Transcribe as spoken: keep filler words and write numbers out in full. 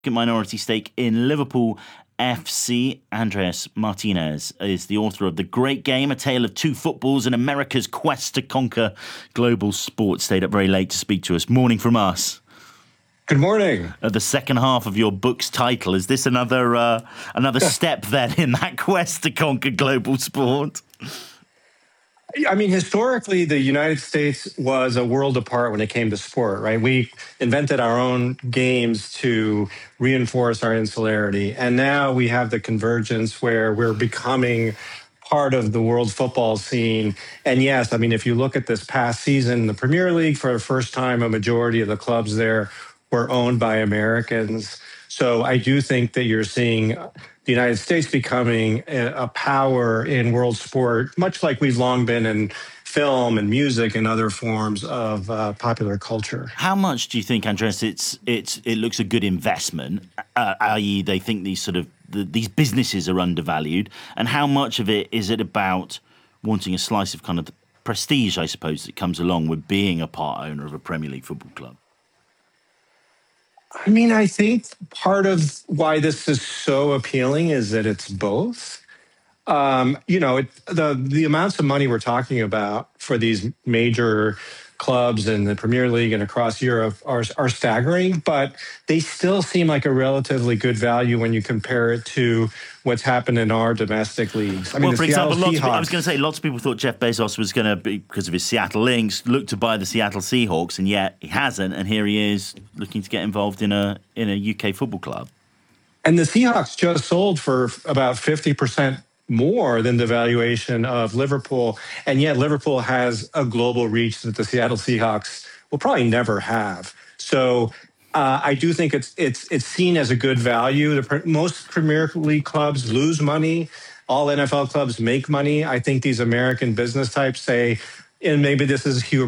minority stake in Liverpool F C. Andreas Martinez is the author of The Great Game, A Tale of Two Footballs and America's Quest to Conquer Global Sport. Stayed up very late to speak to us. Morning from us. Good morning. Uh, the second half of your book's title, is this another uh, another step then in that quest to conquer global sport? I mean, historically, the United States was a world apart when it came to sport, right? We invented our own games to reinforce our insularity. And now we have the convergence where we're becoming part of the world football scene. And yes, I mean, if you look at this past season, the Premier League, for the first time, a majority of the clubs there were owned by Americans. So I do think that you're seeing the United States becoming a power in world sport, much like we've long been in film and music and other forms of uh, popular culture. How much do you think, Andreas, it's it's it looks a good investment, uh, that is, they think these sort of the, these businesses are undervalued, and how much of it is it about wanting a slice of kind of the prestige, I suppose, that comes along with being a part owner of a Premier League football club? I mean, I think part of why this is so appealing is that it's both. Um, you know, it, the the amounts of money we're talking about for these major clubs in the Premier League and across Europe are are staggering, but they still seem like a relatively good value when you compare it to what's happened in our domestic leagues. I mean, well, for example, lots of, Seahawks, I was going to say, lots of people thought Jeff Bezos was going to be, because of his Seattle links, look to buy the Seattle Seahawks, and yet he hasn't, and here he is looking to get involved in a in a U K football club. And the Seahawks just sold for about fifty percent more than the valuation of Liverpool. And yet Liverpool has a global reach that the Seattle Seahawks will probably never have. So uh, I do think it's it's it's seen as a good value. The, most Premier League clubs lose money. All N F L clubs make money. I think these American business types say, and maybe this is Hugh